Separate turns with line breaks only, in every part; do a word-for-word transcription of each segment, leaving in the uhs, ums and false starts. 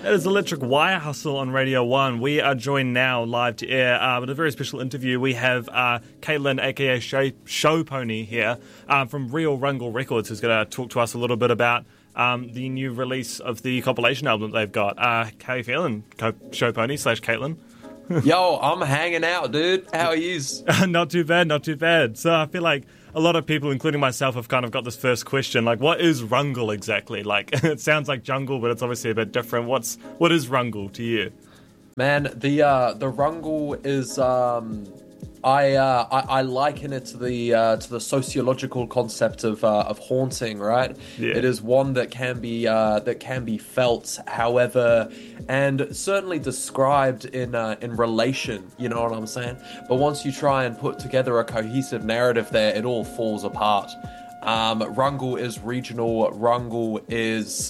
That is Electric Wire Hustle on Radio one. We are joined now live to air uh, with a very special interview. We have uh, Caitlin, aka Show, Show Pony, here uh, from Real Rungle Records, who's going to talk to us a little bit about um, the new release of the compilation album that they've got. Uh, how are you feeling, Show Pony slash Caitlin?
Yo, I'm hanging out, dude. How are you?
Not too bad, not too bad. So I feel like a lot of people, including myself, have kind of got this first question, like, what is Rungle exactly? Like, it sounds like jungle, but it's obviously a bit different. What's what is Rungle to you?
Man, the uh, the Rungle is um, I, uh, I I liken it to the uh, to the sociological concept of uh, of haunting, right?
Yeah.
It is one that can be uh, that can be felt, however, and certainly described in uh, in relation. You know what I'm saying? But once you try and put together a cohesive narrative, there it all falls apart. Um, Rungle is regional. Rungle is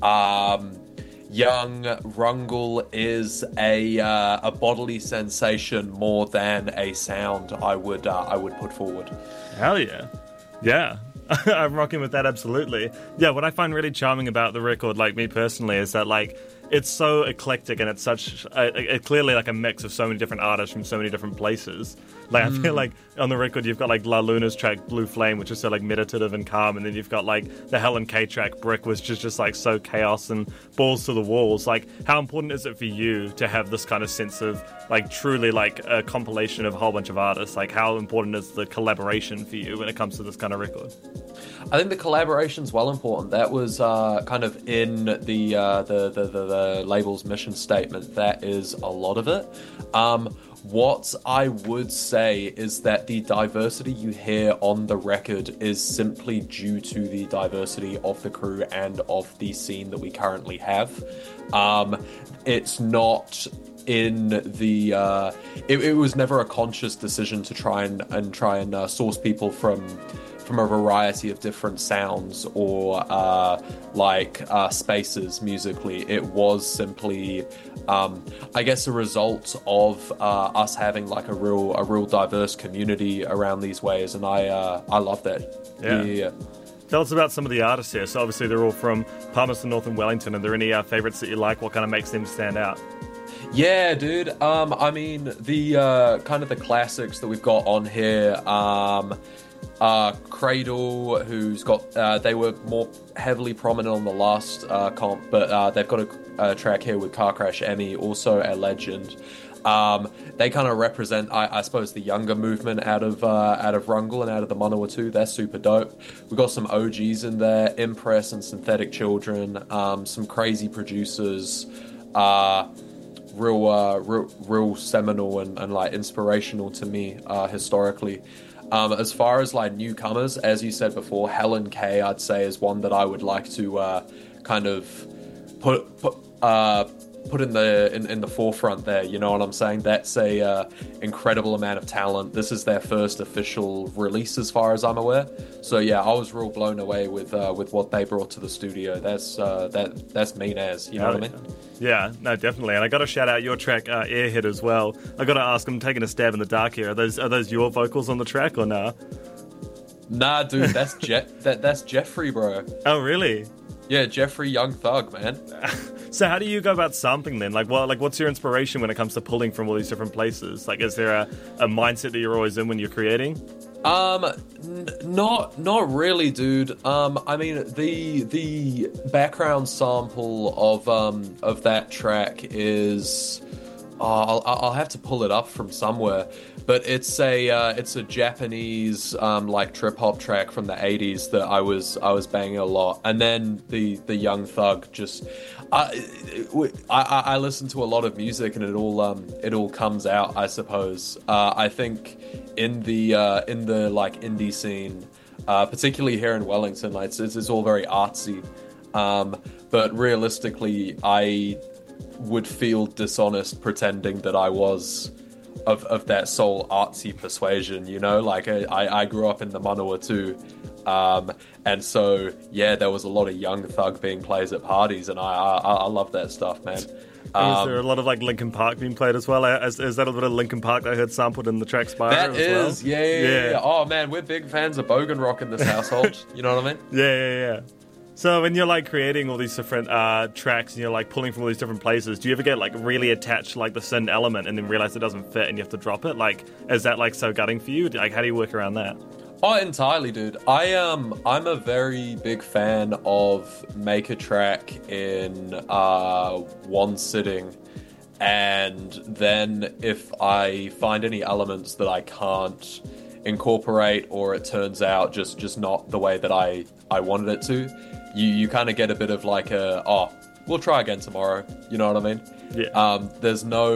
um, young. Rungle is a uh, a bodily sensation more than a sound. I would uh, I would put forward.
Hell yeah, yeah. I'm rocking with that, absolutely. Yeah, what I find really charming about the record, like me personally, is that like it's so eclectic and it's such a, a, clearly like a mix of so many different artists from so many different places. Like mm. I feel like on the record you've got like La Luna's track Blue Flame, which is so like meditative and calm, and then you've got like the Helen K track Brick, which is just like so chaos and balls to the walls. Like, how important is it for you to have this kind of sense of like truly like a compilation of a whole bunch of artists? Like, how important is the collaboration for you when it comes to this kind of record?
I think the collaboration's well important. That was uh, kind of in the, uh, the, the the the label's mission statement. That is a lot of it. Um, what I would say is that the diversity you hear on the record is simply due to the diversity of the crew and of the scene that we currently have. Um, it's not in the uh, it, it was never a conscious decision to try and and try and uh, source people from from a variety of different sounds or uh, like uh, spaces musically. It was simply, um, I guess, a result of uh, us having like a real a real diverse community around these ways, and I uh, I love that.
Yeah.
yeah.
Tell us about some of the artists here. So obviously they're all from Palmerston North and Wellington. Are there any uh, favourites that you like? What kind of makes them stand out?
Yeah, dude. Um, I mean, the uh, kind of the classics that we've got on here. Um, Uh, Cradle, who's got, uh, they were more heavily prominent on the last uh, comp, but uh, they've got a, a track here with Car Crash Emmy, also a legend. Um, they kind of represent, I, I suppose, the younger movement out of uh, out of Rungle and out of the Manawatu. They're super dope. We've got some O Gs in there, Impress and Synthetic Children, um, some crazy producers, uh, real, uh, real, real seminal and, and like inspirational to me uh, historically. Um, as far as like newcomers, as you said before, Helen K, I'd say, is one that I would like to uh, kind of put put uh, put in the in, in the forefront there. You know what I'm saying? That's a uh, incredible amount of talent. This is their first official release, as far as I'm aware. So yeah, I was real blown away with uh, with what they brought to the studio. That's uh, that that's mean as, you know
oh,
what I mean?
Yeah, no, definitely. And I got to shout out your track, uh, Airhead, as well. I got to ask, I'm taking a stab in the dark here. Are those are those your vocals on the track or nah?
Nah, dude, that's Je- that that's Jeffrey, bro.
Oh, really?
Yeah, Jeffrey Young Thug, man.
So how do you go about sampling then? Like, what, like, what's your inspiration when it comes to pulling from all these different places? Like, is there a, a mindset that you're always in when you're creating?
Um, n- not not really, dude. Um, I mean, the the background sample of um of that track is, uh, I'll I'll have to pull it up from somewhere, but it's a uh, it's a Japanese um like trip hop track from the eighties that I was I was banging a lot, and then the the Young Thug just. I, I I listen to a lot of music and it all um it all comes out, I suppose. Uh, I think in the uh, in the like indie scene, uh, particularly here in Wellington, like it's, it's all very artsy. Um, but realistically, I would feel dishonest pretending that I was of of that soul artsy persuasion. You know, like I I grew up in the Manawatu. Um, and so, yeah, there was a lot of Young Thug being played at parties, and I I, I love that stuff, man. Um,
is there a lot of like Linkin Park being played as well? Is, is that a bit of Linkin Park I heard sampled in the track Spyro
that
as
is,
well?
yeah, yeah, yeah, yeah. Oh man, we're big fans of Bogan Rock in this household. You know what I mean?
Yeah, yeah, yeah. So when you're like creating all these different uh, tracks and you're like pulling from all these different places, do you ever get like really attached to like the synth element and then realize it doesn't fit and you have to drop it? Like, is that like so gutting for you? Like, how do you work around that?
Oh, entirely, dude. I um, I'm a very big fan of make a track in uh, one sitting, and then if I find any elements that I can't incorporate, or it turns out just just not the way that I I wanted it to, you you kind of get a bit of like a, oh, we'll try again tomorrow. You know what I mean?
Yeah.
Um, there's no